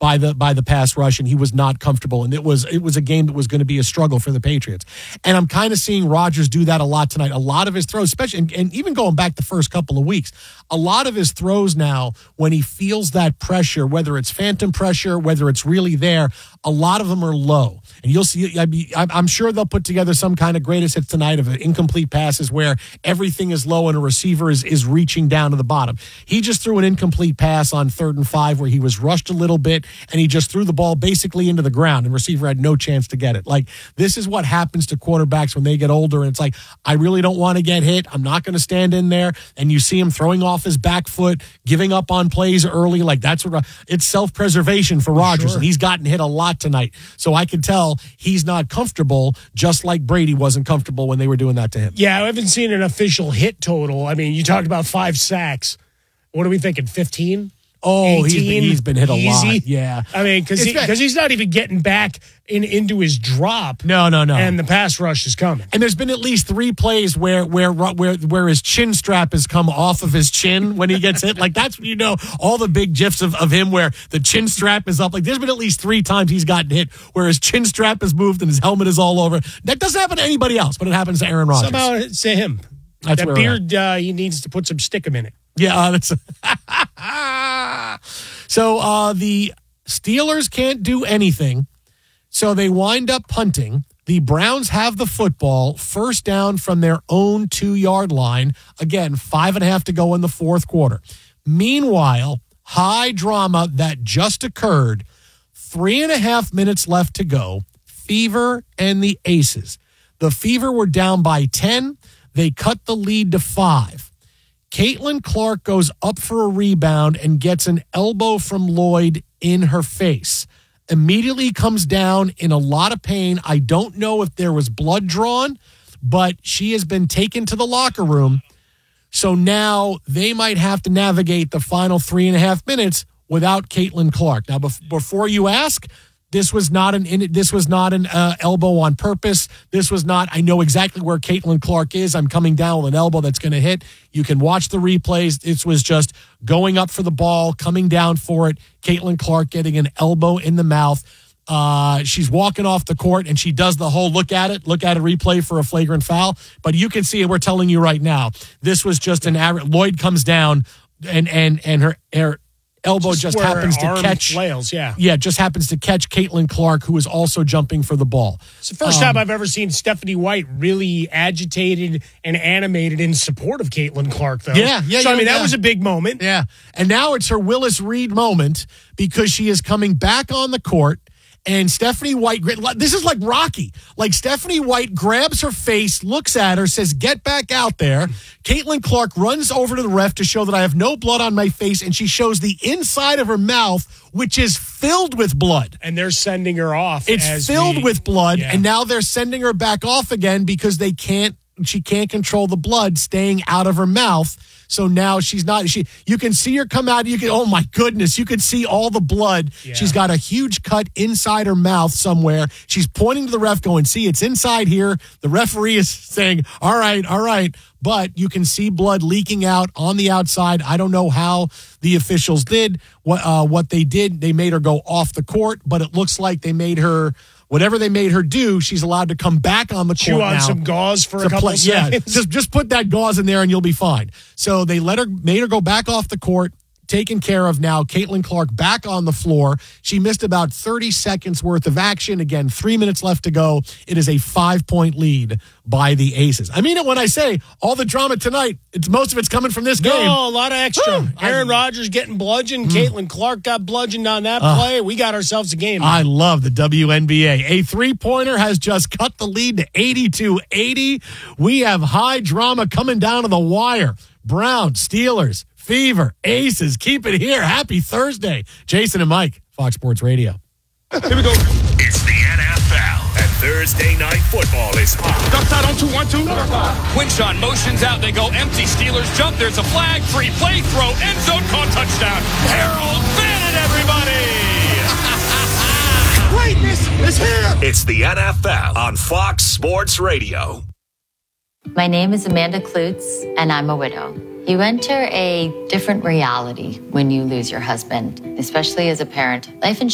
by the pass rush, and he was not comfortable. And it was a game that was going to be a struggle for the Patriots. And I'm kind of seeing Rodgers do that a lot tonight. A lot of his throws, especially, and even going back the first couple of weeks, a lot of his throws now, when he feels that pressure, whether it's phantom pressure, whether it's really there, a lot of them are low. And you'll see, I'm sure they'll put together some kind of greatest hits tonight of incomplete passes where everything is low and a receiver is reaching down to the bottom. He just threw an incomplete pass on 3rd and 5 where he was rushed a little bit and he just threw the ball basically into the ground and receiver had no chance to get it. Like, this is what happens to quarterbacks when they get older. And it's like, I really don't want to get hit. I'm not going to stand in there. And you see him throwing off his back foot, giving up on plays early. Like, that's what it's self-preservation for Rodgers. Sure. And he's gotten hit a lot tonight. So I can tell he's not comfortable, just like Brady wasn't comfortable when they were doing that to him. Yeah, I haven't seen an official hit total. I mean, you talked about 5 sacks. What are we thinking, 15? Oh, he's been hit a Easy? lot. Yeah. I mean, because he's not even getting back into his drop. No. And the pass rush is coming. And there's been at least 3 plays where his chin strap has come off of his chin when he gets hit. Like, that's when you know all the big gifs of him where the chin strap is up. Like, there's been at least 3 times he's gotten hit where his chin strap is moved and his helmet is all over. That doesn't happen to anybody else, but it happens to Aaron Rodgers. Somehow it's to him. That's that beard, he needs to put some stickum in it. Yeah, that's so the Steelers can't do anything, so they wind up punting. The Browns have the football, first down from their own 2-yard line. Again, 5.5 to go in the fourth quarter. Meanwhile, high drama that just occurred. 3.5 minutes left to go. Fever and the Aces. The Fever were down by 10. They cut the lead to 5. Caitlin Clark goes up for a rebound and gets an elbow from Lloyd in her face. Immediately comes down in a lot of pain. I don't know if there was blood drawn, but she has been taken to the locker room. So now they might have to navigate the final 3.5 minutes without Caitlin Clark. Now, before you ask, this was not an elbow on purpose. This was not, I know exactly where Caitlin Clark is. I'm coming down with an elbow that's going to hit. You can watch the replays. This was just going up for the ball, coming down for it. Caitlin Clark getting an elbow in the mouth. She's walking off the court and she does the whole look at it replay for a flagrant foul. But you can see it. We're telling you right now, this was just an average. Lloyd comes down and her elbow just happens to catch flails, just happens to catch Caitlin Clark, who is also jumping for the ball. It's the first time I've ever seen Stephanie White really agitated and animated in support of Caitlin Clark, though. That was a big moment. Yeah, and now it's her Willis Reed moment because she is coming back on the court. And Stephanie White, this is like Rocky. Like, Stephanie White grabs her face, looks at her, says, "Get back out there." Caitlin Clark runs over to the ref to show that I have no blood on my face, and she shows the inside of her mouth, which is filled with blood. And they're sending her off. It's filled with blood, and now they're sending her back off again because she can't control the blood staying out of her mouth. So now you can see her come out. Oh my goodness, you can see all the blood. Yeah. She's got a huge cut inside her mouth somewhere. She's pointing to the ref going, "See, it's inside here." The referee is saying, all right. But you can see blood leaking out on the outside. I don't know how the officials did what they did. They made her go off the court, but it looks like they made her, whatever they made her do, she's allowed to come back on the court now. Chew on some gauze for a couple of seconds. Yeah, just put that gauze in there and you'll be fine. So they made her go back off the court, taken care of now. Caitlin Clark back on the floor. She missed about 30 seconds worth of action. Again, 3 minutes left to go. It is a 5-point lead by the Aces. I mean it when I say all the drama tonight, most of it's coming from this game. No, a lot of extra. Aaron Rodgers getting bludgeoned. Caitlin Clark got bludgeoned on that play. We got ourselves a game. I love the WNBA. A 3-pointer has just cut the lead to 82-80. We have high drama coming down to the wire. Browns, Steelers, Fever, Aces. Keep it here. Happy Thursday. Jason and Mike, Fox Sports Radio. Here we go. It's the NFL, and Thursday Night Football is on. Duck side on 2-1-2. Quinshawn motions out. They go empty. Steelers jump. There's a flag. Free play. Throw. End zone. Caught. Touchdown. Harold Bennett, everybody. Greatness is here. It's the NFL on Fox Sports Radio. My name is Amanda Klutz, and I'm a widow. You enter a different reality when you lose your husband, especially as a parent. Life insurance